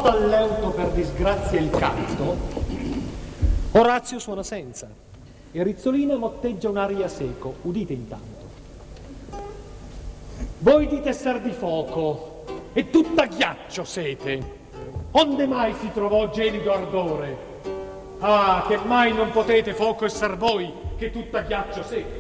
dall'euto per disgrazia il canto, Orazio suona senza e Rizzolina motteggia un'aria seco. Udite intanto. Voi dite esser di fuoco e tutta ghiaccio sete. Onde mai si trovò gelido ardore? Ah, che mai non potete fuoco esser voi, che tutta ghiaccio sete.